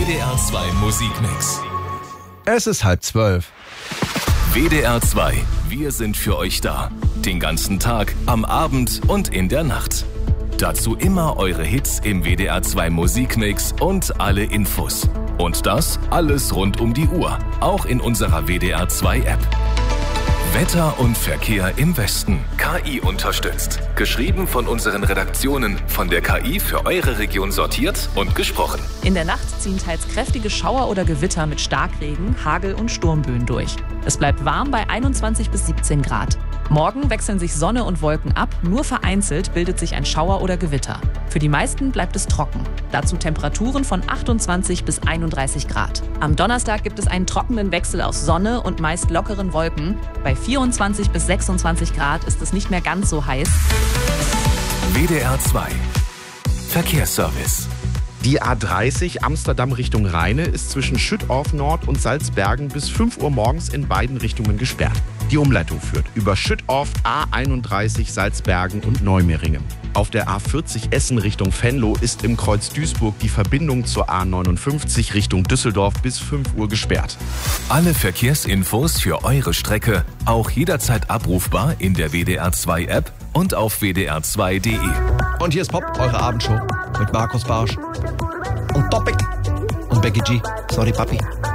WDR 2 Musikmix. Es ist 11:30. WDR 2, wir sind für euch da. Den ganzen Tag, am Abend und in der Nacht. Dazu immer eure Hits im WDR 2 Musikmix und alle Infos. Und das alles rund um die Uhr, auch in unserer WDR 2 App. Wetter und Verkehr im Westen. KI unterstützt. Geschrieben von unseren Redaktionen, von der KI für eure Region sortiert und gesprochen. In der Nacht ziehen teils kräftige Schauer oder Gewitter mit Starkregen, Hagel und Sturmböen durch. Es bleibt warm bei 21 bis 17 Grad. Morgen wechseln sich Sonne und Wolken ab, nur vereinzelt bildet sich ein Schauer oder Gewitter. Für die meisten bleibt es trocken. Dazu Temperaturen von 28 bis 31 Grad. Am Donnerstag gibt es einen trockenen Wechsel aus Sonne und meist lockeren Wolken. Bei 24 bis 26 Grad ist es nicht mehr ganz so heiß. WDR 2 Verkehrsservice. Die A30 Amsterdam Richtung Rheine ist zwischen Schüttorf Nord und Salzbergen bis 5 Uhr morgens in beiden Richtungen gesperrt. Die Umleitung führt über Schüttorf, A31 Salzbergen und Neumeringen. Auf der A40 Essen Richtung Venlo ist im Kreuz Duisburg die Verbindung zur A59 Richtung Düsseldorf bis 5 Uhr gesperrt. Alle Verkehrsinfos für eure Strecke auch jederzeit abrufbar in der WDR 2 App und auf wdr2.de. Und hier ist Pop, eure Abendshow mit Markus Barsch und Topic und Becky G. Sorry, Papi.